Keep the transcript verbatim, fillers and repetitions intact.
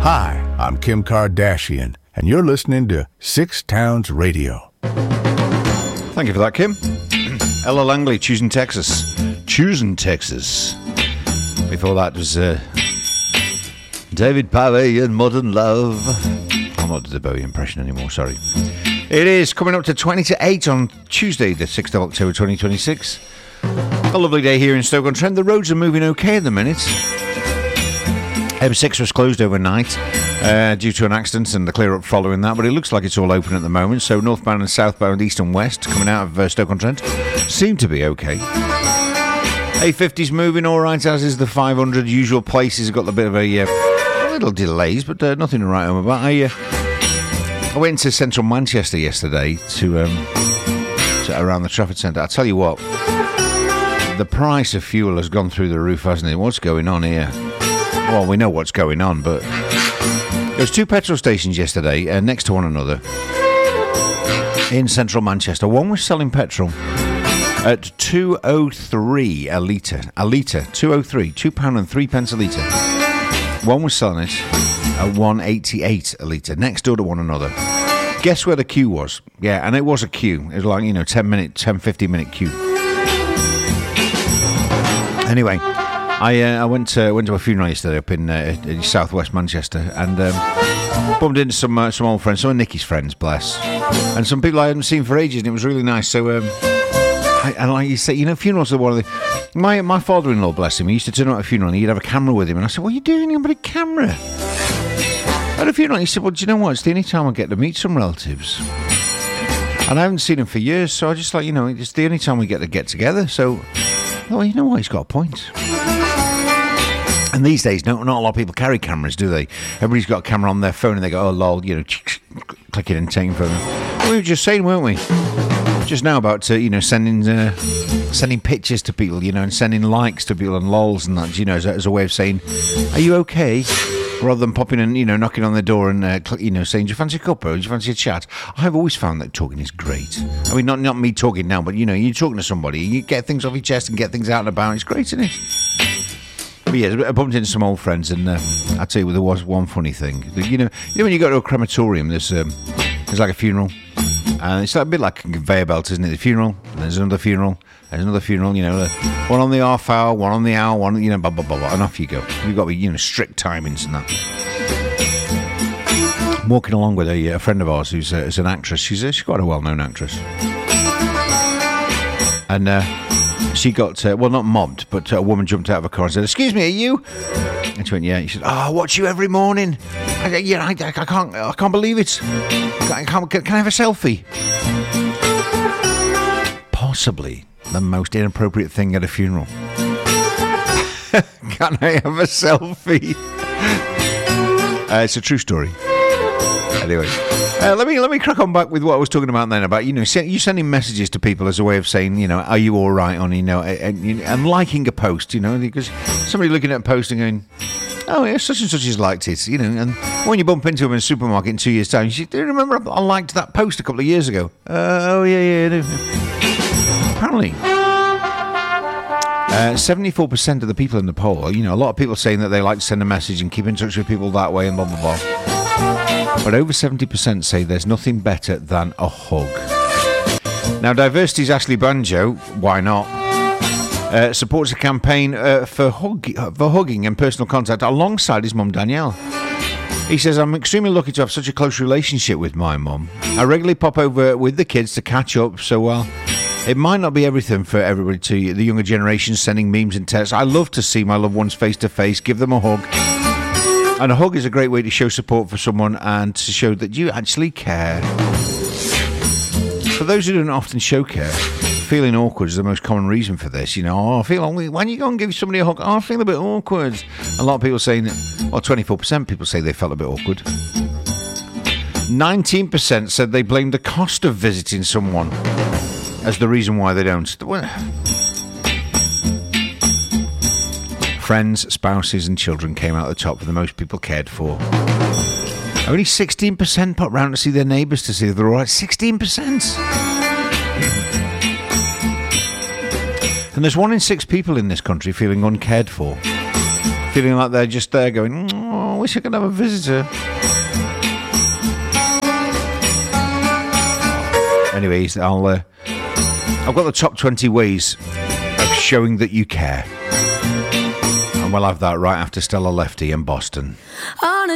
Hi, I'm Kim Kardashian, and you're listening to Six Towns Radio. Thank you for that, Kim. Ella Langley, choosing Texas. Choosing Texas. Before that was uh, David Bowie and Modern Love. I'm not doing the Bowie impression anymore, sorry. It is coming up to twenty to eight on Tuesday, the sixth of October twenty twenty-six. A lovely day here in Stoke-on-Trent. The roads are moving okay at the minute. M six was closed overnight uh, due to an accident and the clear-up following that, but it looks like it's all open at the moment, so northbound and southbound, east and west, coming out of uh, Stoke-on-Trent, seem to be okay. A fifty's moving all right, as is the five hundred. Usual places have got a bit of a, uh, little delays, but uh, nothing to write home about. I, uh, I went to central Manchester yesterday to, um, to around the Trafford Centre. I'll tell you what, the price of fuel has gone through the roof, hasn't it? What's going on here? Well, we know what's going on, but there was two petrol stations yesterday uh, next to one another in central Manchester. One was selling petrol at two oh three a litre. A litre, two oh three, two pounds and three pence a litre. One was selling it at one eighty-eight a litre, next door to one another. Guess where the queue was? Yeah, and it was a queue. It was like, you know, ten minute, ten, fifteen minute queue. Anyway, I uh, I went to, went to a funeral yesterday up in, uh, in southwest Manchester, and um, bumped into some uh, some old friends, some of Nicky's friends, bless, and some people I hadn't seen for ages, and it was really nice. So, um, I, and like you say, you know, funerals are one of the. My my father-in-law, bless him, he used to turn up at a funeral, and he'd have a camera with him, and I said, "What are you doing? You've got a camera." At a funeral, he said, "Well, do you know what? It's the only time I get to meet some relatives." And I haven't seen him for years, so I just like, you know, it's the only time we get to get together. So, well, you know what? He's got a point. And these days, no, not a lot of people carry cameras, do they? Everybody's got a camera on their phone and they go, oh, lol, you know, click it and take photo. We were just saying, weren't we? Just now about, uh, you know, sending uh, sending pictures to people, you know, and sending likes to people and lols and that, you know, as a, as a way of saying, are you okay? Rather than popping and, you know, knocking on the door and, uh, you know, saying, do you fancy a cuppa? Do you fancy a chat? I've always found that talking is great. I mean, not, not me talking now, but, you know, you're talking to somebody, you get things off your chest and get things out and about. It's great, isn't it? But yeah, I bumped into some old friends, and uh, I tell you, there was one funny thing. You know, you know when you go to a crematorium, there's um, there's like a funeral, and it's like a bit like a conveyor belt, isn't it? The funeral, and there's another funeral, there's another funeral. You know, one on the half hour, one on the hour, one, you know, blah blah blah, blah and off you go. You've got to be, you know, strict timings and that. I'm walking along with a, a friend of ours who's, uh, who's an actress. She's uh, she's quite a well-known actress, and. Uh, She got, uh, well, not mobbed, but a woman jumped out of a car and said, excuse me, are you? And she went, yeah. He said, oh, I watch you every morning. I, yeah, I, I can't I can't believe it. I can't, can, can I have a selfie? Possibly the most inappropriate thing at a funeral. Can I have a selfie? Uh, it's a true story. Anyway. Uh, let me let me crack on back with what I was talking about then about, you know, send, you sending messages to people as a way of saying, you know, are you all right on, you know, and, and, and liking a post, you know, because somebody looking at a post and going, oh, yeah, such and such has liked it, you know, and when you bump into them in a supermarket in two years' time, you say, do you remember I liked that post a couple of years ago? Uh, oh, yeah, yeah, I do. Apparently. Uh, seventy-four percent of the people in the poll, you know, a lot of people saying that they like to send a message and keep in touch with people that way and blah, blah, blah. But over seventy percent say there's nothing better than a hug. Now, Diversity's Ashley Banjo, why not, uh, supports a campaign uh, for, hug- for hugging and personal contact alongside his mum, Danielle. He says, I'm extremely lucky to have such a close relationship with my mum. I regularly pop over with the kids to catch up, so while it might not be everything for everybody, to the younger generation sending memes and texts, I love to see my loved ones face to face, give them a hug. And a hug is a great way to show support for someone and to show that you actually care. For those who don't often show care, feeling awkward is the most common reason for this. You know, oh, I feel, when you go and give somebody a hug, oh, I feel a bit awkward. A lot of people saying, well, twenty-four percent people say they felt a bit awkward. nineteen percent said they blamed the cost of visiting someone as the reason why they don't. Friends, spouses and children came out the top for the most people cared for. Only sixteen percent pop round to see their neighbours to see if they're all right. sixteen percent! And there's one in six people in this country feeling uncared for. feeling like they're just there going, oh, I wish I could have a visitor. Anyways, I'll, uh, I've got the top twenty ways of showing that you care. And we'll have that right after Stella Lefty in Boston. On a